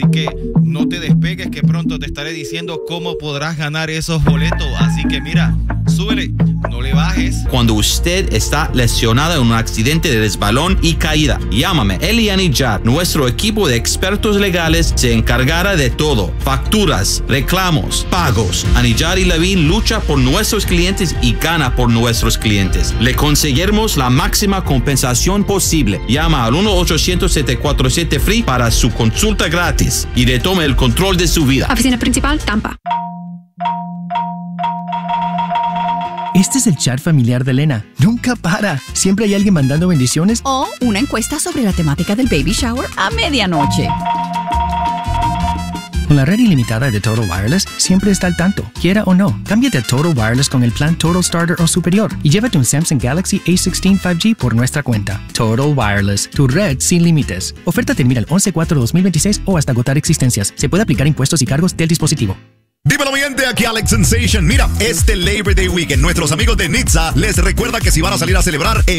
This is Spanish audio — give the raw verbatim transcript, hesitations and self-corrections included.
así que no te despegues, que pronto te estaré diciendo cómo podrás ganar esos boletos. Así que mira, súbele, no le bajes. Cuando usted está lesionado en un accidente de resbalón y caída, llámame. Eliani Yar, nuestro equipo de expertos legales, se encargará de todo. Facturas, reclamos, pagos. Aniyar y Levine lucha por nuestros clientes y gana por nuestros clientes. Le conseguiremos la máxima compensación posible. Llama al uno ochocientos siete cuatro siete F R E E para su consulta gratis y retome el control de su vida. Oficina principal, Tampa. Este es el chat familiar de Elena. Nunca para. Siempre hay alguien mandando bendiciones. O una encuesta sobre la temática del baby shower a medianoche. Con la red ilimitada de Total Wireless, siempre está al tanto. Quiera o no, cámbiate a Total Wireless con el plan Total Starter o superior y llévate un Samsung Galaxy A dieciséis cinco G por nuestra cuenta. Total Wireless, tu red sin límites. Oferta termina el once cuatro dos mil veintiséis o hasta agotar existencias. Se puede aplicar impuestos y cargos del dispositivo. Dímelo, mi gente, aquí Alex Sensation. Mira, este Labor Day Weekend, nuestros amigos de Nitsa les recuerda que si van a salir a celebrar en